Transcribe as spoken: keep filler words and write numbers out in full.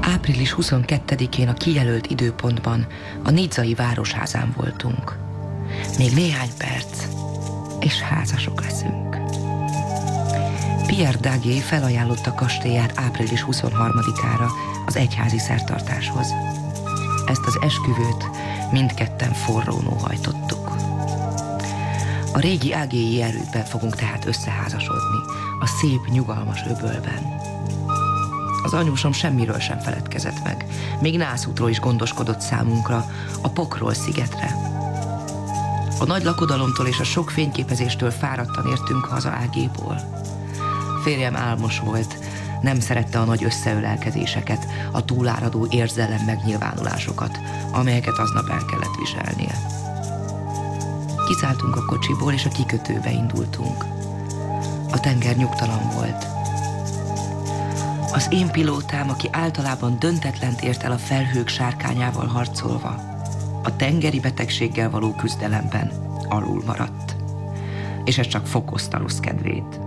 április huszonkettedikén a kijelölt időpontban a nizzai városházán voltunk. Még néhány perc, és házasok leszünk. Pierre Daguet felajánlotta kastélyát április huszonharmadikára az egyházi szertartáshoz. Ezt az esküvőt mindketten forrón óhajtottuk. A régi ágéi erődben fogunk tehát összeházasodni, a szép, nyugalmas öbölben. Az anyósom semmiről sem feledkezett meg, még Nászútról is gondoskodott számunkra, a Pokról szigetre. A nagy lakodalomtól és a sok fényképezéstől fáradtan értünk haza Ágéból. Férjem álmos volt, nem szerette a nagy összeölelkezéseket, a túláradó érzelem megnyilvánulásokat, amelyeket aznap el kellett viselnie. Kiszálltunk a kocsiból, és a kikötőbe indultunk. A tenger nyugtalan volt. Az én pilótám, aki általában döntetlent ért el a felhők sárkányával harcolva, a tengeri betegséggel való küzdelemben alul maradt. És ez csak fokozta rossz kedvét.